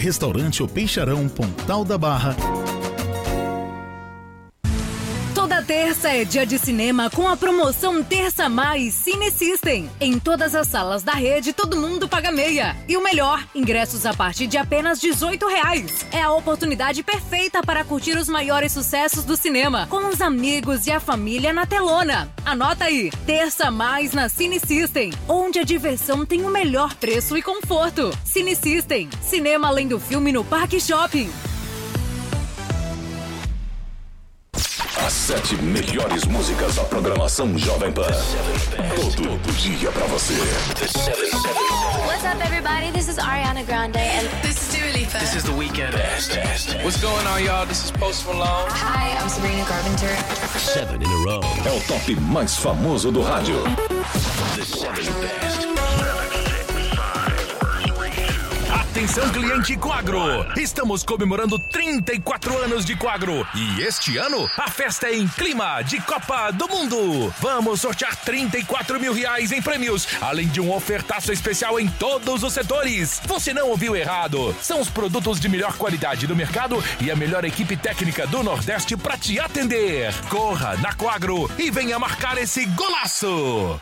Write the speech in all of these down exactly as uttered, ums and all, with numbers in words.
Restaurante O Peixarão, Pontal da Barra. Toda terça é dia de cinema com a promoção Terça Mais Cine System. Em todas as salas da rede, todo mundo paga meia. E o melhor, ingressos a partir de apenas dezoito reais. É a oportunidade perfeita para curtir os maiores sucessos do cinema, com os amigos e a família na telona. Anota aí, Terça Mais na Cine System, onde a diversão tem o melhor preço e conforto. Cine System, cinema além do filme no Parque Shopping. As sete melhores músicas da programação Jovem Pan. Todo dia pra você. What's up, everybody? This is Ariana Grande and this is Dua Lipa. This is The Weeknd. Best, best. What's going on, y'all? This is Post Malone. Hi, I'm Sabrina Carpenter. Seven in a row. É o top mais famoso do rádio. The seven best. Atenção, cliente Quagro! Estamos comemorando trinta e quatro anos de Quagro e este ano a festa é em clima de Copa do Mundo. Vamos sortear trinta e quatro mil reais em prêmios, além de um ofertaço especial em todos os setores. Você não ouviu errado. São os produtos de melhor qualidade do mercado e a melhor equipe técnica do Nordeste para te atender. Corra na Quagro e venha marcar esse golaço!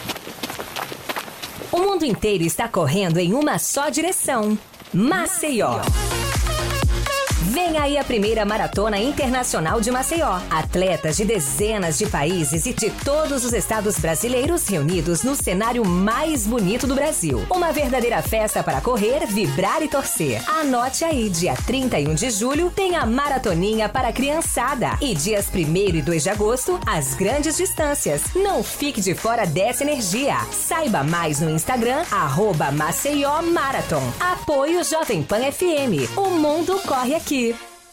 O mundo inteiro está correndo em uma só direção: Maceió. Vem aí a primeira Maratona Internacional de Maceió. Atletas de dezenas de países e de todos os estados brasileiros reunidos no cenário mais bonito do Brasil. Uma verdadeira festa para correr, vibrar e torcer. Anote aí, dia trinta e um de julho tem a Maratoninha para a criançada. E dias primeiro e dois de agosto, as grandes distâncias. Não fique de fora dessa energia. Saiba mais no Instagram, arroba Maceió Marathon. Apoio Jovem Pan F M. O mundo corre aqui.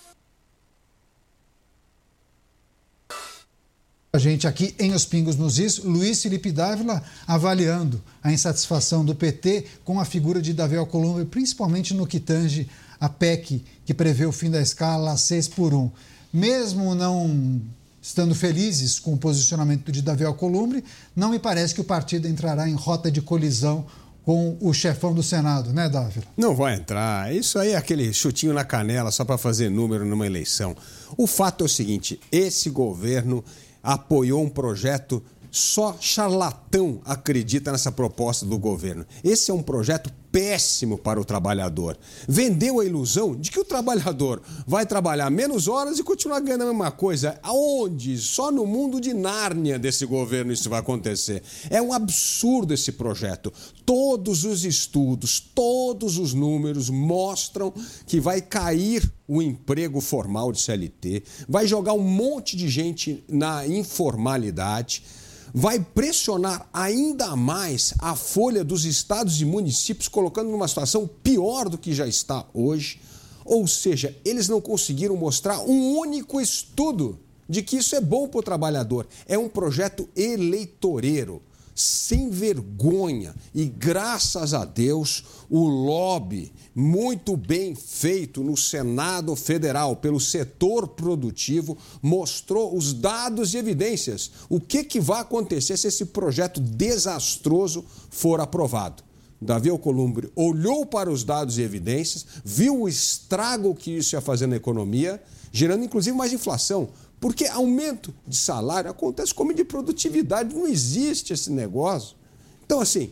A gente aqui em Os Pingos nos Is, Luiz Felipe Dávila avaliando a insatisfação do P T com a figura de Davi Alcolumbre, principalmente no que tange a P E C, que prevê o fim da escala seis por um. Mesmo não estando felizes com o posicionamento de Davi Alcolumbre, não me parece que o partido entrará em rota de colisão com o chefão do Senado, né, Dávila? Não vai entrar. Isso aí é aquele chutinho na canela só para fazer número numa eleição. O fato é o seguinte: esse governo apoiou um projeto, só charlatão acredita nessa proposta do governo. Esse é um projeto péssimo para o trabalhador. Vendeu a ilusão de que o trabalhador vai trabalhar menos horas e continuar ganhando a mesma coisa. Aonde? Só no mundo de Nárnia desse governo isso vai acontecer. É um absurdo esse projeto. Todos os estudos, todos os números mostram que vai cair o emprego formal de C L T, vai jogar um monte de gente na informalidade, vai pressionar ainda mais a folha dos estados e municípios, colocando numa situação pior do que já está hoje. Ou seja, eles não conseguiram mostrar um único estudo de que isso é bom para o trabalhador. É um projeto eleitoreiro, sem vergonha. E graças a Deus, o lobby muito bem feito no Senado Federal pelo setor produtivo mostrou os dados e evidências. O que, que vai acontecer se esse projeto desastroso for aprovado? Davi Alcolumbre olhou para os dados e evidências, viu o estrago que isso ia fazer na economia, gerando inclusive mais inflação. Porque aumento de salário acontece como de produtividade, não existe esse negócio. Então, assim,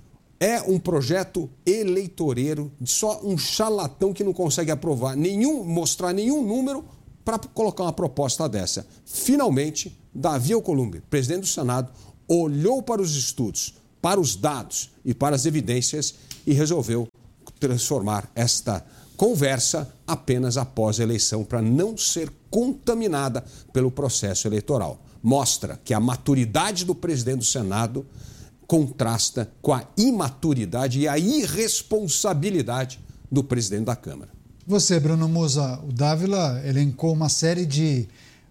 é um projeto eleitoreiro, só um charlatão que não consegue aprovar nenhum, mostrar nenhum número para colocar uma proposta dessa. Finalmente, Davi Alcolumbre, presidente do Senado, olhou para os estudos, para os dados e para as evidências e resolveu transformar esta conversa apenas após a eleição para não ser contaminada pelo processo eleitoral. Mostra que a maturidade do presidente do Senado contrasta com a imaturidade e a irresponsabilidade do presidente da Câmara. Você, Bruno Musa, o Dávila elencou uma série de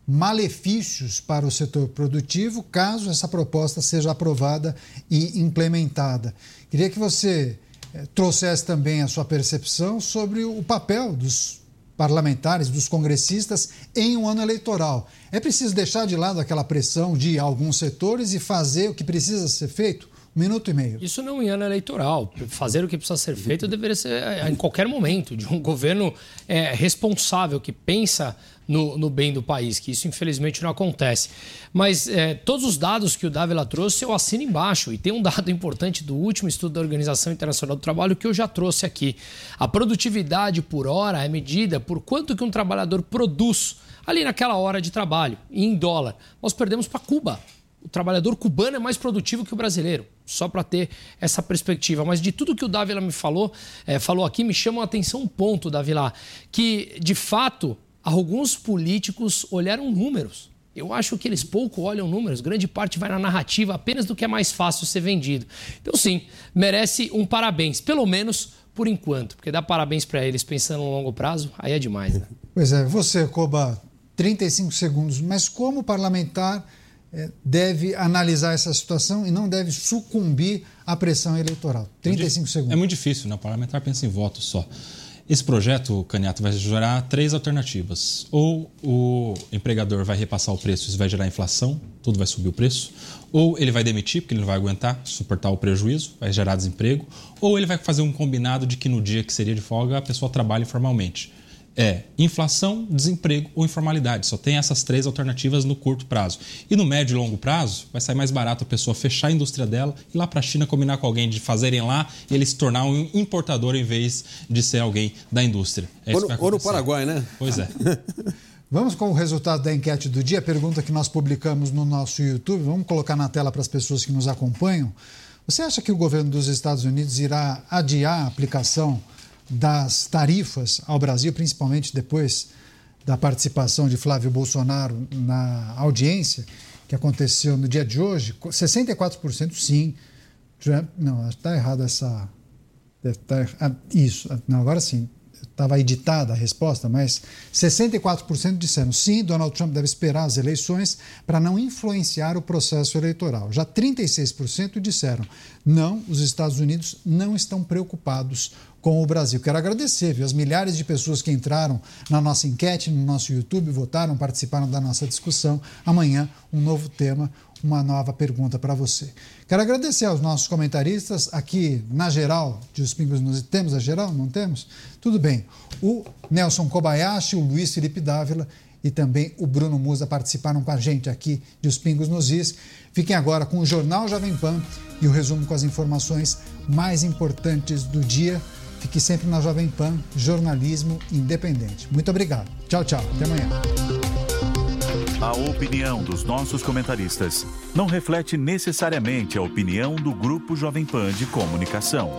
malefícios para o setor produtivo caso essa proposta seja aprovada e implementada. Queria que você eh, trouxesse também a sua percepção sobre o papel dos parlamentares, dos congressistas em um ano eleitoral. É preciso deixar de lado aquela pressão de alguns setores e fazer o que precisa ser feito? minuto e meio. Isso não em ano eleitoral. Fazer o que precisa ser feito deveria ser em qualquer momento, de um governo é, responsável, que pensa no, no bem do país, que isso infelizmente não acontece. Mas é, todos os dados que o Dávila trouxe eu assino embaixo. E tem um dado importante do último estudo da Organização Internacional do Trabalho que eu já trouxe aqui. A produtividade por hora é medida por quanto que um trabalhador produz ali naquela hora de trabalho, em dólar. Nós perdemos para Cuba. O trabalhador cubano é mais produtivo que o brasileiro, só para ter essa perspectiva. Mas de tudo que o Dávila me falou, é, falou aqui, me chama a atenção um ponto, Dávila, que de fato alguns políticos olharam números. Eu acho que eles pouco olham números, grande parte vai na narrativa apenas do que é mais fácil ser vendido. Então sim, merece um parabéns, pelo menos por enquanto, porque dar parabéns para eles pensando no longo prazo, aí é demais, né? Pois é, você, Koba, trinta e cinco segundos, mas como parlamentar deve analisar essa situação e não deve sucumbir à pressão eleitoral? trinta e cinco segundos. É muito difícil, né? O parlamentar pensa em voto só. Esse projeto, Caniato, vai gerar três alternativas. Ou o empregador vai repassar o preço, isso vai gerar inflação, tudo vai subir o preço. Ou ele vai demitir, porque ele não vai aguentar suportar o prejuízo, vai gerar desemprego. Ou ele vai fazer um combinado de que no dia que seria de folga a pessoa trabalhe informalmente. É inflação, desemprego ou informalidade. Só tem essas três alternativas no curto prazo. E no médio e longo prazo, vai sair mais barato a pessoa fechar a indústria dela, ir lá para a China, combinar com alguém de fazerem lá e ele se tornar um importador em vez de ser alguém da indústria. É ou, no, ou no Paraguai, né? Pois é. Vamos com o resultado da enquete do dia, pergunta que nós publicamos no nosso YouTube. Vamos colocar na tela para as pessoas que nos acompanham. Você acha que o governo dos Estados Unidos irá adiar a aplicação das tarifas ao Brasil, principalmente depois da participação de Flávio Bolsonaro na audiência que aconteceu no dia de hoje? sessenta e quatro por cento sim. Trump, não, está errado essa... Tá, ah, isso, não, agora sim. Estava editada a resposta, mas sessenta e quatro por cento disseram sim, Donald Trump deve esperar as eleições para não influenciar o processo eleitoral. Já trinta e seis por cento disseram não, os Estados Unidos não estão preocupados com o Brasil. Quero agradecer, viu, as milhares de pessoas que entraram na nossa enquete, no nosso YouTube, votaram, participaram da nossa discussão. Amanhã, um novo tema, uma nova pergunta para você. Quero agradecer aos nossos comentaristas aqui na geral de Os Pingos nos Is. Temos a geral? Não temos? Tudo bem. O Nelson Kobayashi, o Luiz Felipe Dávila e também o Bruno Musa participaram com a gente aqui de Os Pingos nos Is. Fiquem agora com o Jornal Jovem Pan e o resumo com as informações mais importantes do dia. Fique sempre na Jovem Pan, jornalismo independente. Muito obrigado. Tchau, tchau. Até amanhã. A opinião dos nossos comentaristas não reflete necessariamente a opinião do Grupo Jovem Pan de Comunicação.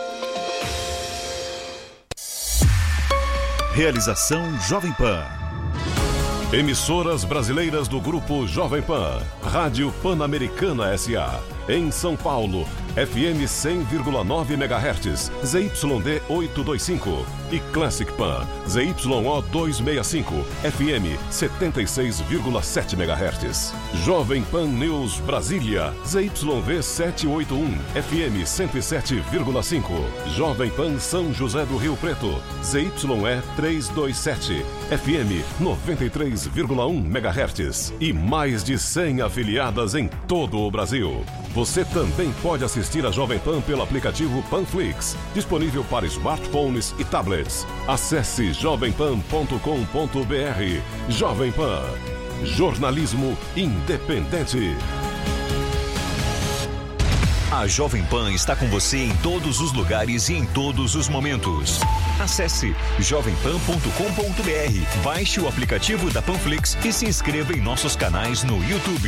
Realização Jovem Pan. Emissoras brasileiras do Grupo Jovem Pan. Rádio Pan-Americana S A Em São Paulo, F M cem vírgula nove megahertz, Z Y D oitocentos e vinte e cinco. E Classic Pan, Z Y O duzentos e sessenta e cinco, F M setenta e seis vírgula sete megahertz. Jovem Pan News Brasília, Z Y V setecentos e oitenta e um, F M cento e sete vírgula cinco. Jovem Pan São José do Rio Preto, Z Y E trezentos e vinte e sete, F M noventa e três vírgula um megahertz. E mais de cem afiliadas em todo o Brasil. Você também pode assistir a Jovem Pan pelo aplicativo Panflix, disponível para smartphones e tablets. Acesse jovem pan ponto com ponto b r. Jovem Pan. Jornalismo independente. A Jovem Pan está com você em todos os lugares e em todos os momentos. Acesse jovem pan ponto com ponto b r, baixe o aplicativo da Panflix e se inscreva em nossos canais no YouTube.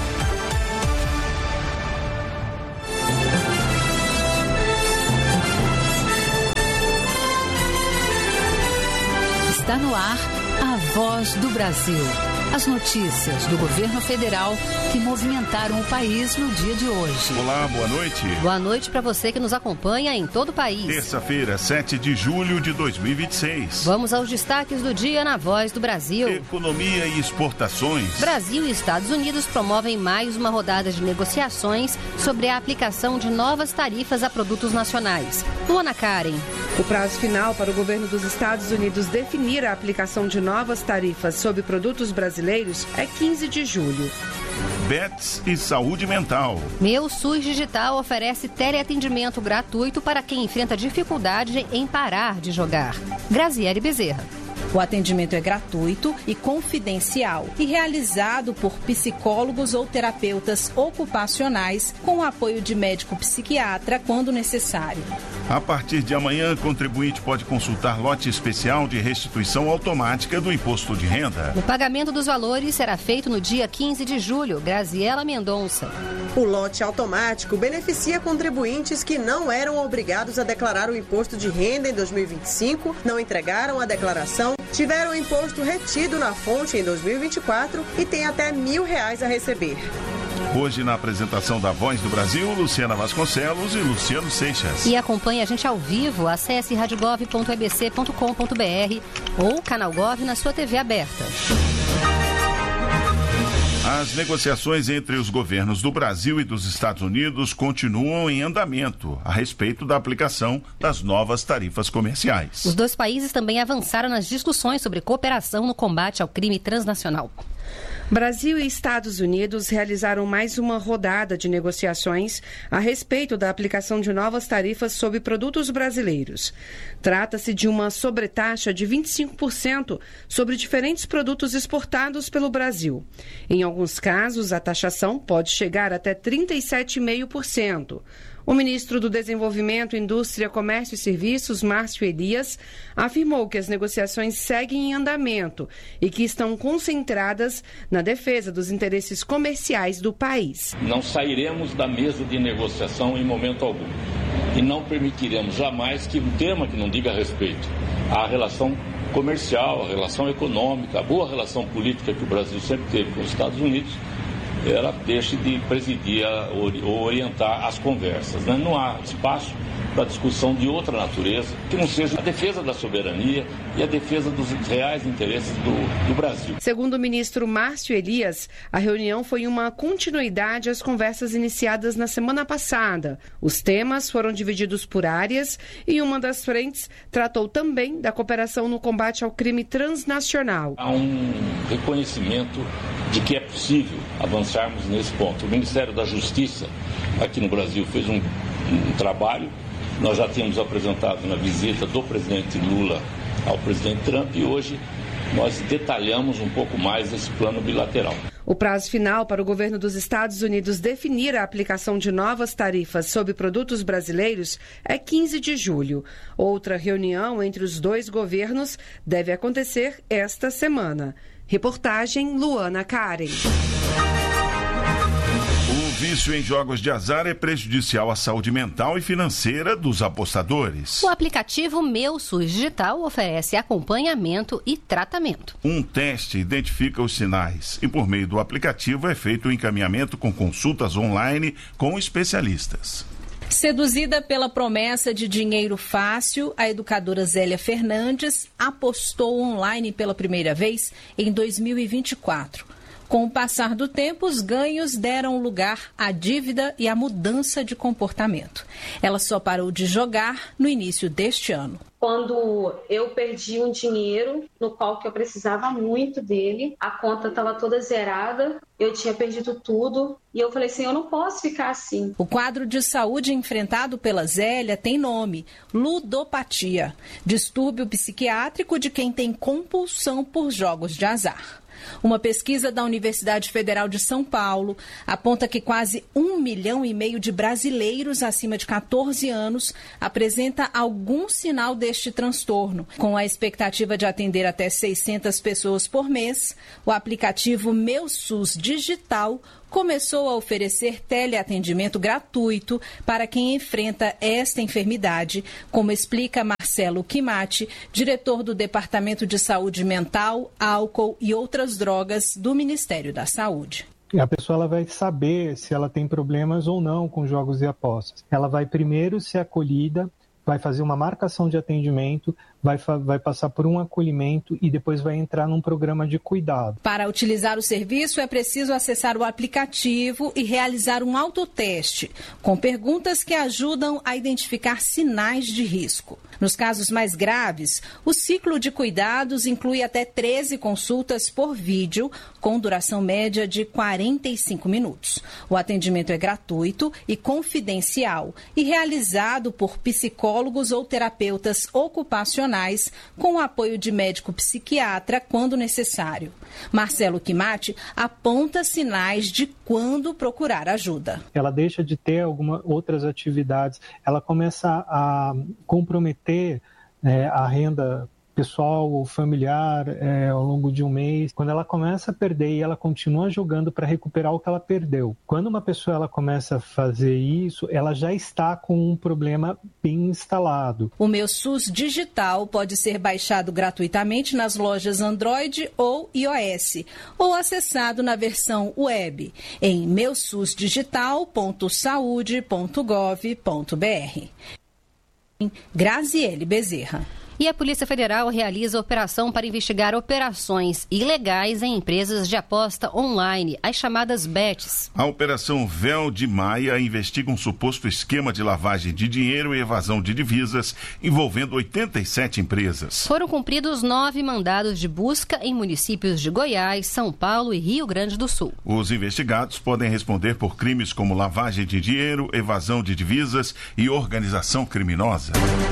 Está no ar a Voz do Brasil. As notícias do governo federal que movimentaram o país no dia de hoje. Olá, boa noite. Boa noite para você que nos acompanha em todo o país. Terça-feira, sete de julho de dois mil e vinte e seis. Vamos aos destaques do dia na Voz do Brasil. Economia e exportações. Brasil e Estados Unidos promovem mais uma rodada de negociações sobre a aplicação de novas tarifas a produtos nacionais. Luana Karen. O prazo final para o governo dos Estados Unidos definir a aplicação de novas tarifas sobre produtos brasileiros é quinze de julho. diabetes e saúde mental. Meu SUS Digital oferece teleatendimento gratuito para quem enfrenta dificuldade em parar de jogar. Graziele Bezerra. O atendimento é gratuito e confidencial e realizado por psicólogos ou terapeutas ocupacionais com o apoio de médico psiquiatra quando necessário. A partir de amanhã, contribuinte pode consultar lote especial de restituição automática do imposto de renda. O pagamento dos valores será feito no dia quinze de julho. Graziela Mendonça. O lote automático beneficia contribuintes que não eram obrigados a declarar o imposto de renda em dois mil e vinte e cinco, não entregaram a declaração, tiveram o imposto retido na fonte em dois mil e vinte e quatro e têm até mil reais a receber. Hoje, na apresentação da Voz do Brasil, Luciana Vasconcelos e Luciano Seixas. E acompanhe a gente ao vivo. Acesse radiogov ponto e b c ponto com ponto b r ou Canal Gov na sua T V aberta. As negociações entre os governos do Brasil e dos Estados Unidos continuam em andamento a respeito da aplicação das novas tarifas comerciais. Os dois países também avançaram nas discussões sobre cooperação no combate ao crime transnacional. Brasil e Estados Unidos realizaram mais uma rodada de negociações a respeito da aplicação de novas tarifas sobre produtos brasileiros. Trata-se de uma sobretaxa de vinte e cinco por cento sobre diferentes produtos exportados pelo Brasil. Em alguns casos, a taxação pode chegar até trinta e sete vírgula cinco por cento. O ministro do Desenvolvimento, Indústria, Comércio e Serviços, Márcio Elias, afirmou que as negociações seguem em andamento e que estão concentradas na defesa dos interesses comerciais do país. Não sairemos da mesa de negociação em momento algum e não permitiremos jamais que um tema que não diga respeito à relação comercial, à relação econômica, à boa relação política que o Brasil sempre teve com os Estados Unidos, ela deixe de presidir ou orientar as conversas. Né? Não há espaço para discussão de outra natureza que não seja a defesa da soberania e a defesa dos reais interesses do, do Brasil. Segundo o ministro Márcio Elias, a reunião foi uma continuidade às conversas iniciadas na semana passada. Os temas foram divididos por áreas e uma das frentes tratou também da cooperação no combate ao crime transnacional. Há um reconhecimento de que é possível avançarmos nesse ponto. O Ministério da Justiça aqui no Brasil fez um, um trabalho. Nós já tínhamos apresentado na visita do presidente Lula ao presidente Trump e hoje nós detalhamos um pouco mais esse plano bilateral. O prazo final para o governo dos Estados Unidos definir a aplicação de novas tarifas sobre produtos brasileiros é quinze de julho. Outra reunião entre os dois governos deve acontecer esta semana. Reportagem Luana Karen. O vício em jogos de azar é prejudicial à saúde mental e financeira dos apostadores. O aplicativo Meu SUS Digital oferece acompanhamento e tratamento. Um teste identifica os sinais e, por meio do aplicativo, é feito o encaminhamento com consultas online com especialistas. Seduzida pela promessa de dinheiro fácil, a educadora Zélia Fernandes apostou online pela primeira vez em dois mil e vinte e quatro. Com o passar do tempo, os ganhos deram lugar à dívida e à mudança de comportamento. Ela só parou de jogar no início deste ano. Quando eu perdi um dinheiro no qual que eu precisava muito dele, a conta estava toda zerada, eu tinha perdido tudo e eu falei assim, eu não posso ficar assim. O quadro de saúde enfrentado pela Zélia tem nome, ludopatia, distúrbio psiquiátrico de quem tem compulsão por jogos de azar. Uma pesquisa da Universidade Federal de São Paulo aponta que quase um milhão e meio de brasileiros acima de catorze anos apresenta algum sinal deste transtorno. Com a expectativa de atender até seiscentas pessoas por mês, o aplicativo Meu SUS Digital começou a oferecer teleatendimento gratuito para quem enfrenta esta enfermidade, como explica Marcelo Quimati, diretor do Departamento de Saúde Mental, Álcool e Outras Drogas do Ministério da Saúde. A pessoa ela vai saber se ela tem problemas ou não com jogos e apostas. Ela vai primeiro ser acolhida, vai fazer uma marcação de atendimento, vai, vai passar por um acolhimento e depois vai entrar num programa de cuidado. Para utilizar o serviço, é preciso acessar o aplicativo e realizar um autoteste, com perguntas que ajudam a identificar sinais de risco. Nos casos mais graves, o ciclo de cuidados inclui até treze consultas por vídeo, com duração média de quarenta e cinco minutos. O atendimento é gratuito e confidencial e realizado por psicólogos ou terapeutas ocupacionais, com o apoio de médico psiquiatra quando necessário. Marcelo Quimati aponta sinais de quando procurar ajuda. Ela deixa de ter algumas outras atividades, ela começa a comprometer é, a renda pessoal ou familiar é, ao longo de um mês. Quando ela começa a perder e ela continua jogando para recuperar o que ela perdeu. Quando uma pessoa ela começa a fazer isso, ela já está com um problema bem instalado. O Meu SUS Digital pode ser baixado gratuitamente nas lojas Android ou iOS, ou acessado na versão web em meu sus digital ponto saude ponto gov ponto br. Graziele Bezerra. E a Polícia Federal realiza operação para investigar operações ilegais em empresas de aposta online, as chamadas bets. A Operação Véu de Maia investiga um suposto esquema de lavagem de dinheiro e evasão de divisas envolvendo oitenta e sete empresas. Foram cumpridos nove mandados de busca em municípios de Goiás, São Paulo e Rio Grande do Sul. Os investigados podem responder por crimes como lavagem de dinheiro, evasão de divisas e organização criminosa.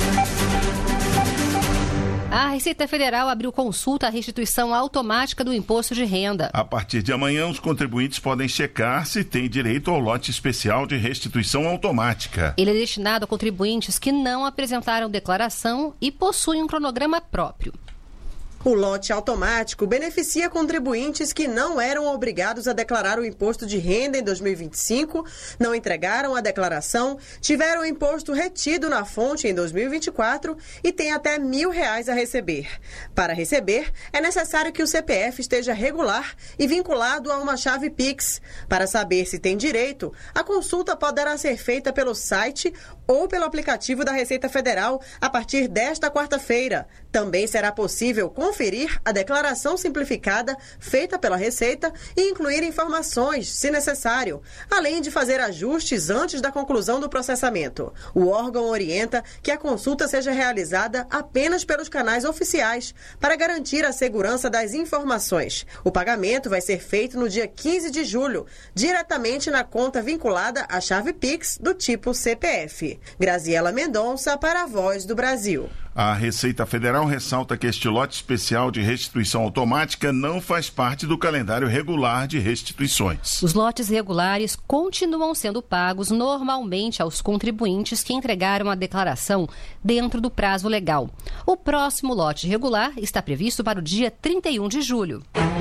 A Receita Federal abriu consulta à restituição automática do imposto de renda. A partir de amanhã, os contribuintes podem checar se têm direito ao lote especial de restituição automática. Ele é destinado a contribuintes que não apresentaram declaração e possuem um cronograma próprio. O lote automático beneficia contribuintes que não eram obrigados a declarar o imposto de renda em dois mil e vinte e cinco, não entregaram a declaração, tiveram o imposto retido na fonte em dois mil e vinte e quatro e têm até mil reais a receber. Para receber, é necessário que o C P F esteja regular e vinculado a uma chave Pix. Para saber se tem direito, a consulta poderá ser feita pelo site ou pelo aplicativo da Receita Federal a partir desta quarta-feira. Também será possível conferir a declaração simplificada feita pela Receita e incluir informações, se necessário, além de fazer ajustes antes da conclusão do processamento. O órgão orienta que a consulta seja realizada apenas pelos canais oficiais, para garantir a segurança das informações. O pagamento vai ser feito no dia quinze de julho, diretamente na conta vinculada à chave Pix do tipo C P F. Graziela Mendonça para a Voz do Brasil. A Receita Federal ressalta que este lote especial de restituição automática não faz parte do calendário regular de restituições. Os lotes regulares continuam sendo pagos normalmente aos contribuintes que entregaram a declaração dentro do prazo legal. O próximo lote regular está previsto para o dia trinta e um de julho.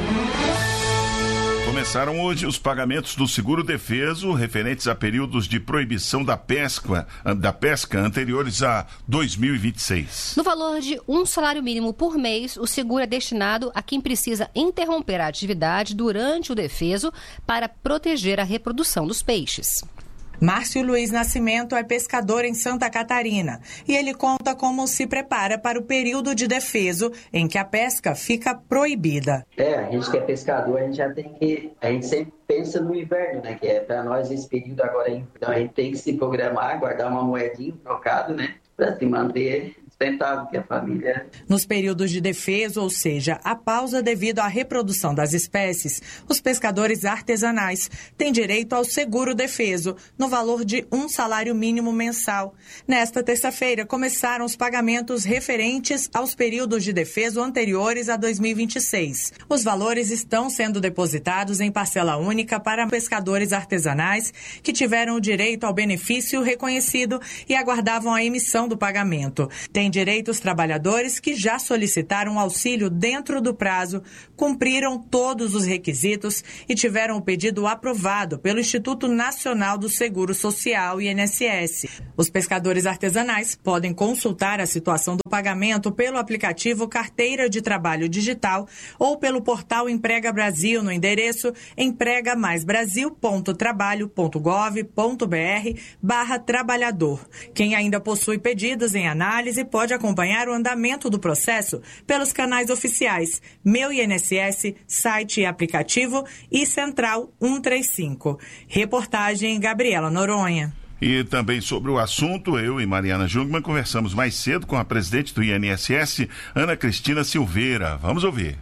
Começaram hoje os pagamentos do seguro-defeso referentes a períodos de proibição da pesca, da pesca anteriores a dois mil e vinte e seis. No valor de um salário mínimo por mês, o seguro é destinado a quem precisa interromper a atividade durante o defeso para proteger a reprodução dos peixes. Márcio Luiz Nascimento é pescador em Santa Catarina e ele conta como se prepara para o período de defeso em que a pesca fica proibida. É, a gente que é pescador, a gente já tem que, a gente sempre pensa no inverno, né, que é para nós esse período agora, então a gente tem que se programar, guardar uma moedinha, um trocado, né, para se manter sustentável, que a família... Nos períodos de defeso, ou seja, a pausa devido à reprodução das espécies, os pescadores artesanais têm direito ao seguro defeso, no valor de um salário mínimo mensal. Nesta terça-feira, começaram os pagamentos referentes aos períodos de defeso anteriores a dois mil e vinte e seis. Os valores estão sendo depositados em parcela única para pescadores artesanais que tiveram o direito ao benefício reconhecido e aguardavam a emissão do pagamento. Tem direito os trabalhadores que já solicitaram auxílio dentro do prazo, cumpriram todos os requisitos e tiveram o pedido aprovado pelo Instituto Nacional do Seguro Social, I N S S. Os pescadores artesanais podem consultar a situação do pagamento pelo aplicativo Carteira de Trabalho Digital ou pelo portal Emprega Brasil no endereço emprega mais brasil ponto trabalho ponto gov ponto br barra trabalhador. Quem ainda possui pedidos em análise pode acompanhar o andamento do processo pelos canais oficiais Meu I N S S, site e aplicativo e Central cento e trinta e cinco. Reportagem Gabriela Noronha. E também sobre o assunto, eu e Mariana Jungmann conversamos mais cedo com a presidente do I N S S, Ana Cristina Silveira. Vamos ouvir.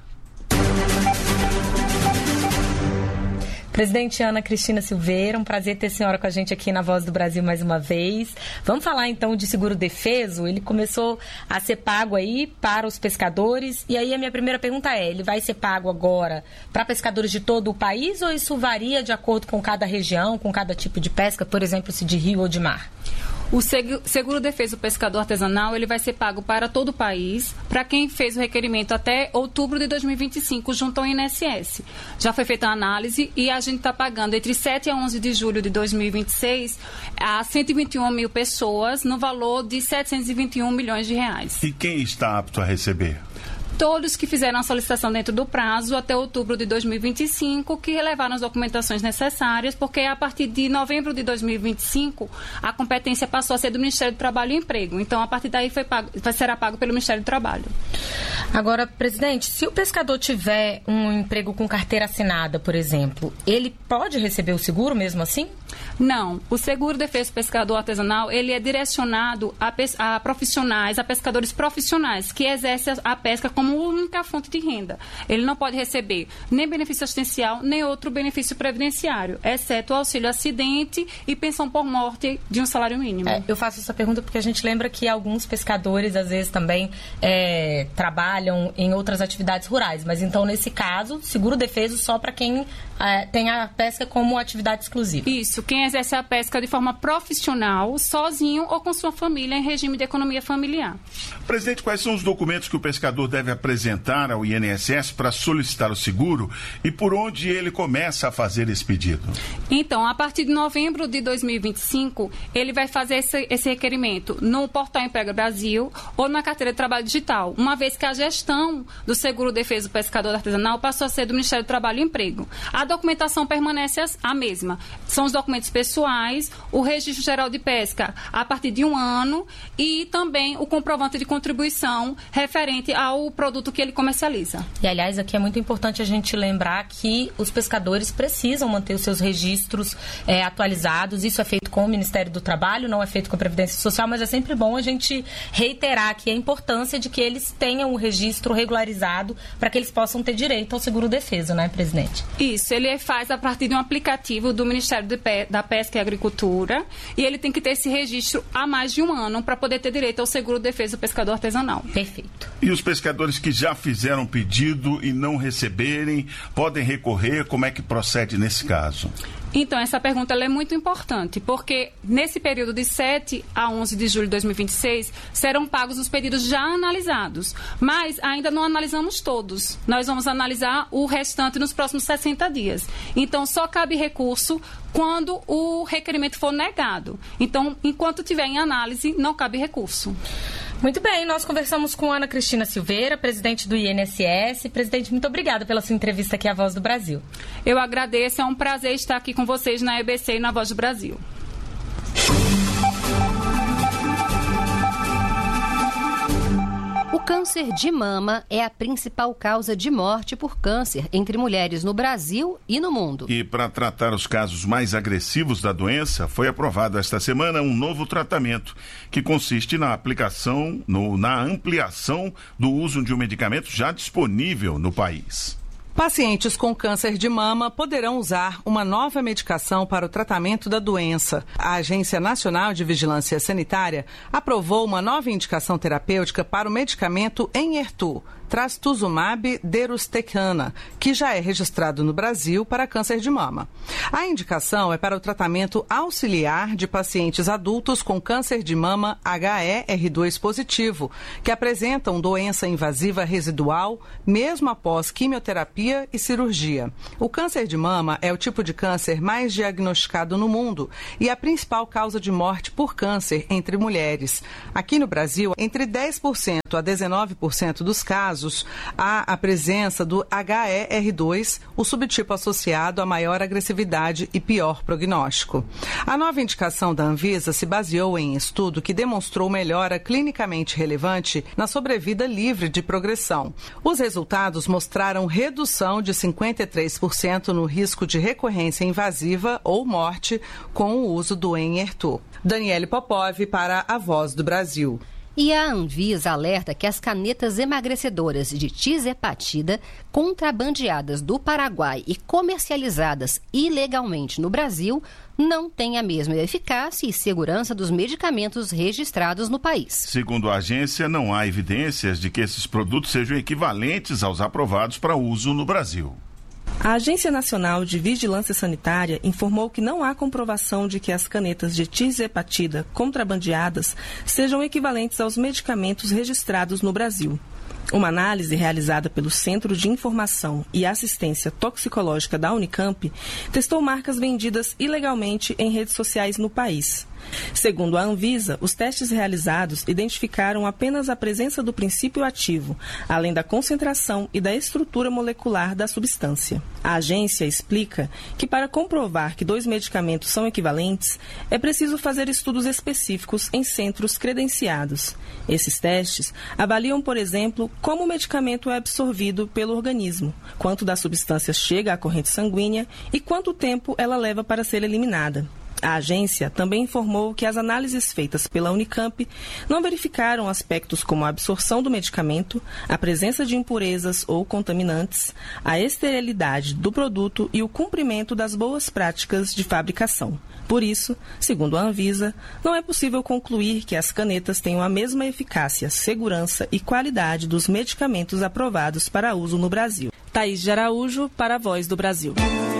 Presidente Ana Cristina Silveira, um prazer ter a senhora com a gente aqui na Voz do Brasil mais uma vez. Vamos falar então de seguro-defeso. Ele começou a ser pago aí para os pescadores. E aí a minha primeira pergunta é, ele vai ser pago agora para pescadores de todo o país ou isso varia de acordo com cada região, com cada tipo de pesca, por exemplo, se de rio ou de mar? O seguro-defeso pescador artesanal ele vai ser pago para todo o país, para quem fez o requerimento até outubro de dois mil e vinte e cinco, junto ao I N S S. Já foi feita a análise e a gente está pagando entre sete a onze de julho de dois mil e vinte e seis a cento e vinte e um mil pessoas no valor de setecentos e vinte e um milhões de reais. E quem está apto a receber? Todos que fizeram a solicitação dentro do prazo até outubro de dois mil e vinte e cinco, que relevaram as documentações necessárias, porque a partir de novembro de dois mil e vinte e cinco, a competência passou a ser do Ministério do Trabalho e Emprego. Então, a partir daí, foi pago, será pago pelo Ministério do Trabalho. Agora, presidente, se o pescador tiver um emprego com carteira assinada, por exemplo, ele pode receber o seguro mesmo assim? Não. O seguro-defeso pescador artesanal, ele é direcionado a, pes- a profissionais, a pescadores profissionais, que exercem a pesca como única fonte de renda. Ele não pode receber nem benefício assistencial, nem outro benefício previdenciário, exceto o auxílio acidente e pensão por morte de um salário mínimo. É, eu faço essa pergunta porque a gente lembra que alguns pescadores, às vezes, também é, trabalham em outras atividades rurais. Mas, então, nesse caso, seguro-defeso só para quem é, tem a pesca como atividade exclusiva. Isso. Quem exerce a pesca de forma profissional, sozinho ou com sua família em regime de economia familiar. Presidente, quais são os documentos que o pescador deve apresentar ao I N S S para solicitar o seguro e por onde ele começa a fazer esse pedido? Então, a partir de novembro de dois mil e vinte e cinco, ele vai fazer esse, esse requerimento no portal Emprega Brasil ou na carteira de trabalho digital, uma vez que a gestão do seguro-defeso pescador artesanal passou a ser do Ministério do Trabalho e Emprego. A documentação permanece a mesma. São os documentos pessoais, o registro geral de pesca a partir de um ano e também o comprovante de contribuição referente ao produto que ele comercializa. E, aliás, aqui é muito importante a gente lembrar que os pescadores precisam manter os seus registros é, atualizados. Isso é feito com o Ministério do Trabalho, não é feito com a Previdência Social, mas é sempre bom a gente reiterar aqui a importância de que eles tenham o registro regularizado para que eles possam ter direito ao seguro-defeso, né, presidente? Isso, ele faz a partir de um aplicativo do Ministério de Pe- da Pesca e Agricultura e ele tem que ter esse registro há mais de um ano para poder ter direito ao seguro-defeso pescador artesanal. Perfeito. E os pescadores que já fizeram pedido e não receberem, podem recorrer? Como é que procede nesse caso? Então, essa pergunta ela é muito importante, porque nesse período de sete a onze de julho de dois mil e vinte e seis, serão pagos os pedidos já analisados, mas ainda não analisamos todos. Nós vamos analisar o restante nos próximos sessenta dias. Então, só cabe recurso quando o requerimento for negado. Então, enquanto tiver em análise, não cabe recurso. Muito bem, nós conversamos com Ana Cristina Silveira, presidente do I N S S. Presidente, muito obrigada pela sua entrevista aqui à Voz do Brasil. Eu agradeço, é um prazer estar aqui com vocês na E B C e na Voz do Brasil. O câncer de mama é a principal causa de morte por câncer entre mulheres no Brasil e no mundo. E para tratar os casos mais agressivos da doença, foi aprovado esta semana um novo tratamento que consiste na aplicação, no, na ampliação do uso de um medicamento já disponível no país. Pacientes com câncer de mama poderão usar uma nova medicação para o tratamento da doença. A Agência Nacional de Vigilância Sanitária aprovou uma nova indicação terapêutica para o medicamento Enhertu, trastuzumab deruxtecan, que já é registrado no Brasil para câncer de mama. A indicação é para o tratamento auxiliar de pacientes adultos com câncer de mama H E R dois positivo, que apresentam doença invasiva residual, mesmo após quimioterapia e cirurgia. O câncer de mama é o tipo de câncer mais diagnosticado no mundo e a principal causa de morte por câncer entre mulheres. Aqui no Brasil, entre dez por cento a dezenove por cento dos casos, há a presença do H E R dois, o subtipo associado a maior agressividade e pior prognóstico. A nova indicação da Anvisa se baseou em estudo que demonstrou melhora clinicamente relevante na sobrevida livre de progressão. Os resultados mostraram redução de cinquenta e três por cento no risco de recorrência invasiva ou morte com o uso do Enhertu. Daniele Popov para a Voz do Brasil. E a Anvisa alerta que as canetas emagrecedoras de tizepatida, contrabandeadas do Paraguai e comercializadas ilegalmente no Brasil, não têm a mesma eficácia e segurança dos medicamentos registrados no país. Segundo a agência, não há evidências de que esses produtos sejam equivalentes aos aprovados para uso no Brasil. A Agência Nacional de Vigilância Sanitária informou que não há comprovação de que as canetas de tizepatida contrabandeadas sejam equivalentes aos medicamentos registrados no Brasil. Uma análise realizada pelo Centro de Informação e Assistência Toxicológica da Unicamp testou marcas vendidas ilegalmente em redes sociais no país. Segundo a Anvisa, os testes realizados identificaram apenas a presença do princípio ativo, além da concentração e da estrutura molecular da substância. A agência explica que para comprovar que dois medicamentos são equivalentes, é preciso fazer estudos específicos em centros credenciados. Esses testes avaliam, por exemplo, como o medicamento é absorvido pelo organismo, quanto da substância chega à corrente sanguínea e quanto tempo ela leva para ser eliminada. A agência também informou que as análises feitas pela Unicamp não verificaram aspectos como a absorção do medicamento, a presença de impurezas ou contaminantes, a esterilidade do produto e o cumprimento das boas práticas de fabricação. Por isso, segundo a Anvisa, não é possível concluir que as canetas tenham a mesma eficácia, segurança e qualidade dos medicamentos aprovados para uso no Brasil. Thaís de Araújo, para a Voz do Brasil.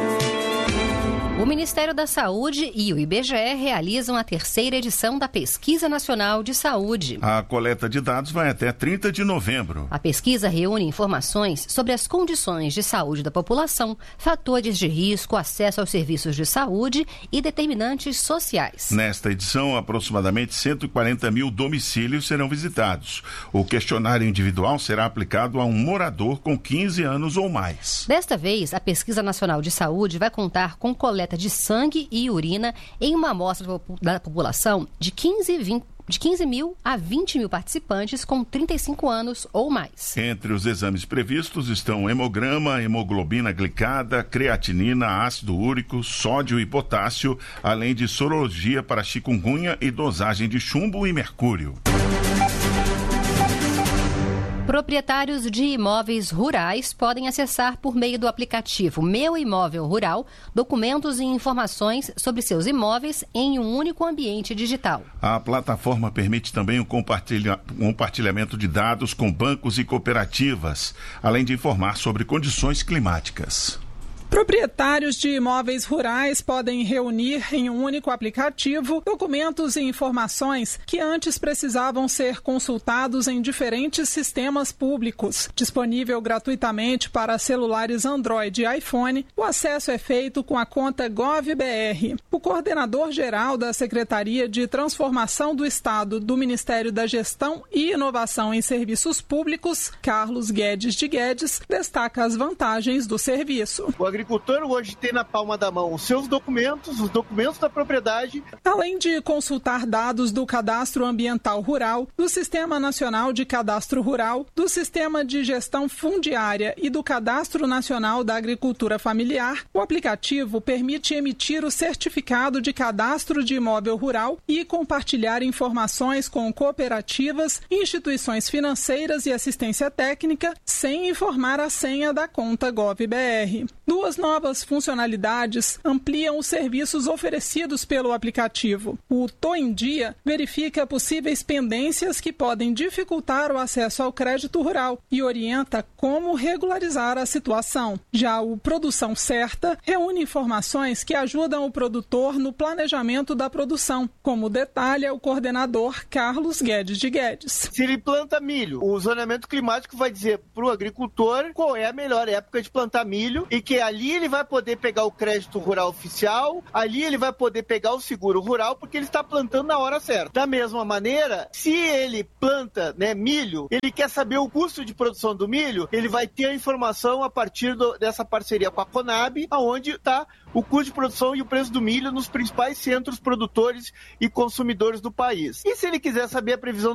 O Ministério da Saúde e o I B G E realizam a terceira edição da Pesquisa Nacional de Saúde. A coleta de dados vai até trinta de novembro. A pesquisa reúne informações sobre as condições de saúde da população, fatores de risco, acesso aos serviços de saúde e determinantes sociais. Nesta edição, aproximadamente cento e quarenta mil domicílios serão visitados. O questionário individual será aplicado a um morador com quinze anos ou mais. Desta vez, a Pesquisa Nacional de Saúde vai contar com coleta de sangue e urina em uma amostra da população de quinze, vinte, de quinze mil a vinte mil participantes com trinta e cinco anos ou mais. Entre os exames previstos estão hemograma, hemoglobina glicada, creatinina, ácido úrico, sódio e potássio, além de sorologia para chikungunya e dosagem de chumbo e mercúrio. Proprietários de imóveis rurais podem acessar por meio do aplicativo Meu Imóvel Rural documentos e informações sobre seus imóveis em um único ambiente digital. A plataforma permite também o compartilha... compartilhamento de dados com bancos e cooperativas, além de informar sobre condições climáticas. Proprietários de imóveis rurais podem reunir em um único aplicativo documentos e informações que antes precisavam ser consultados em diferentes sistemas públicos. Disponível gratuitamente para celulares Android e iPhone, o acesso é feito com a conta GovBR. O coordenador-geral da Secretaria de Transformação do Estado do Ministério da Gestão e Inovação em Serviços Públicos, Carlos Guedes de Guedes, destaca as vantagens do serviço. O agricultor hoje tem na palma da mão os seus documentos, os documentos da propriedade. Além de consultar dados do Cadastro Ambiental Rural, do Sistema Nacional de Cadastro Rural, do Sistema de Gestão Fundiária e do Cadastro Nacional da Agricultura Familiar, o aplicativo permite emitir o certificado de cadastro de imóvel rural e compartilhar informações com cooperativas, instituições financeiras e assistência técnica, sem informar a senha da conta GovBR. Duas novas funcionalidades ampliam os serviços oferecidos pelo aplicativo. O Tô em Dia verifica possíveis pendências que podem dificultar o acesso ao crédito rural e orienta como regularizar a situação. Já o Produção Certa reúne informações que ajudam o produtor no planejamento da produção, como detalha o coordenador Carlos Guedes de Guedes. Se ele planta milho, o zoneamento climático vai dizer para o agricultor qual é a melhor época de plantar milho e que ali ele vai poder pegar o crédito rural oficial, ali ele vai poder pegar o seguro rural, porque ele está plantando na hora certa. Da mesma maneira, se ele planta, né, milho, ele quer saber o custo de produção do milho, ele vai ter a informação a partir do, dessa parceria com a Conab, aonde está o custo de produção e o preço do milho nos principais centros produtores e consumidores do país. E se ele quiser saber a previsão